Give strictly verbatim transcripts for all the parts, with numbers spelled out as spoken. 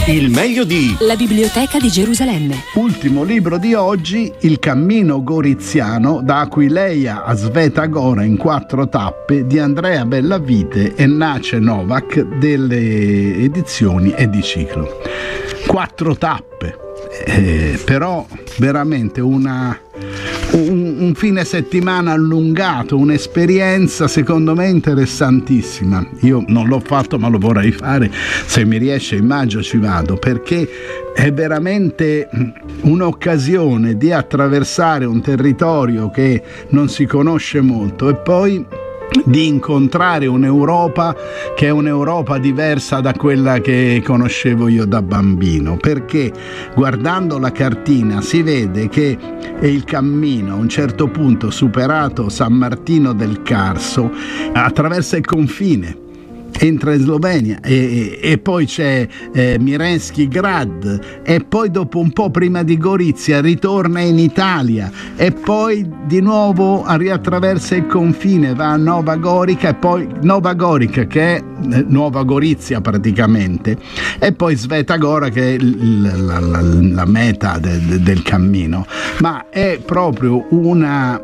Il meglio di La Biblioteca di Gerusalemme. Ultimo libro di oggi, Il cammino goriziano da Aquileia a Sveta Gora in quattro tappe di Andrea Bellavite e Nace Novak delle edizioni Ediciclo. Quattro tappe, eh, però veramente una... Un, un fine settimana allungato, un'esperienza secondo me interessantissima. Io non l'ho fatto ma lo vorrei fare, se mi riesce in maggio ci vado, perché è veramente un'occasione di attraversare un territorio che non si conosce molto e poi di incontrare un'Europa che è un'Europa diversa da quella che conoscevo io da bambino, perché guardando la cartina si vede che il cammino a un certo punto, superato San Martino del Carso, attraversa il confine, entra in Slovenia e, e, e poi c'è eh, Mirenski Grad e poi dopo un po' prima di Gorizia ritorna in Italia e poi di nuovo riattraversa il confine, va a Nova Gorica e poi Nova Gorica che è eh, Nuova Gorizia praticamente e poi Sveta Gora che è l- la, la, la meta de, de, del cammino, ma è proprio una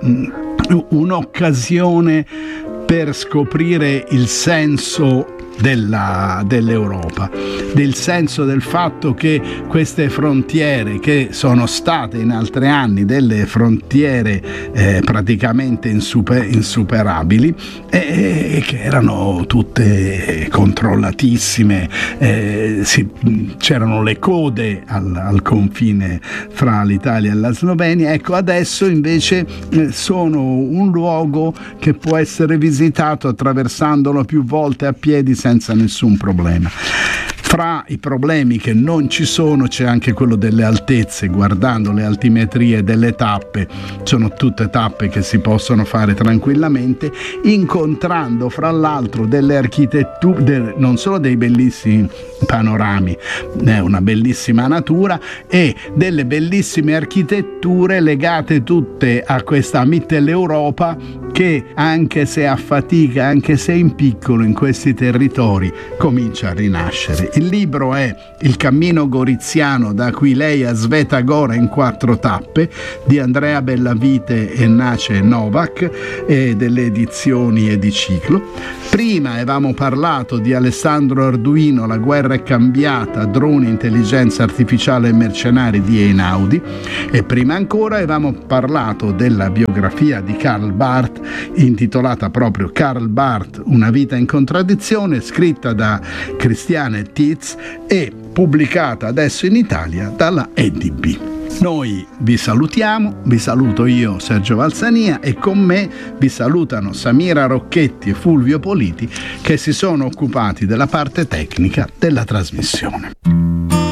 un'occasione per scoprire il senso della, dell'Europa, del senso del fatto che queste frontiere, che sono state in altri anni delle frontiere eh, praticamente insuper, insuperabili e eh, che erano tutte controllatissime, eh, si, c'erano le code al, al confine fra l'Italia e la Slovenia. Ecco, adesso invece eh, sono un luogo che può essere visitato attraversandolo più volte a piedi senza nessun problema. Fra i problemi che non ci sono c'è anche quello delle altezze. Guardando le altimetrie delle tappe, sono tutte tappe che si possono fare tranquillamente, incontrando fra l'altro delle architetture, non solo dei bellissimi panorami, è una bellissima natura e delle bellissime architetture legate tutte a questa Mitteleuropa che, anche se a fatica, anche se in piccolo, in questi territori comincia a rinascere. Il libro è Il cammino goriziano da Aquileia a Sveta Gora in quattro tappe di Andrea Bellavite e Nace Novak e delle edizioni Ediciclo. Prima avevamo parlato di Alessandro Arduino, La guerra è cambiata, droni, intelligenza artificiale e mercenari di Einaudi, e prima ancora avevamo parlato della biografia di Karl Barth intitolata proprio Karl Barth, una vita in contraddizione, scritta da Christiane Tietz e pubblicata adesso in Italia dalla E D B. Noi vi salutiamo, vi saluto io Sergio Valsania e con me vi salutano Samira Rocchetti e Fulvio Politi che si sono occupati della parte tecnica della trasmissione.